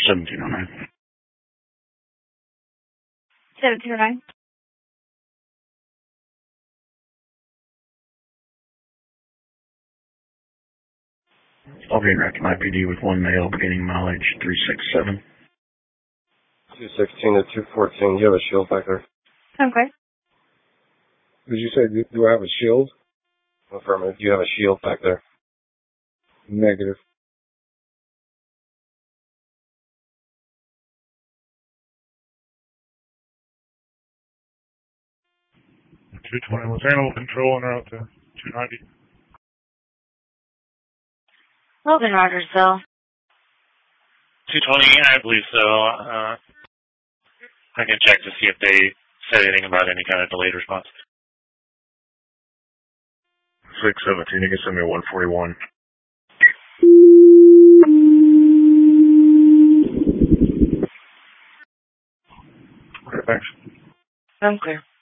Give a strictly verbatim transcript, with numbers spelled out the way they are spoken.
seventeen oh nine. seventeen oh nine. I'll be in Rectum I P D with one male beginning mileage three six seven. two sixteen to two fourteen. You have a shield back there? Okay. Did you say, do, do I have a shield? Affirmative. Do you have a shield back there? Negative. two twenty was animal control and route to two ninety. Logan Rogersville. two twenty, I believe so. Uh, I can check to see if they said anything about any kind of delayed response. six seventeen, you can send me a one forty-one. Okay, thanks. I'm clear.